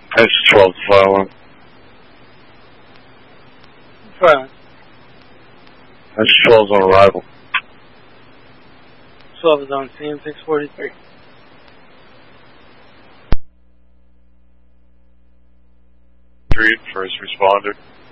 That's 12 following. Right. That's 12's on arrival. 12 is on scene, 643. Street, first responder.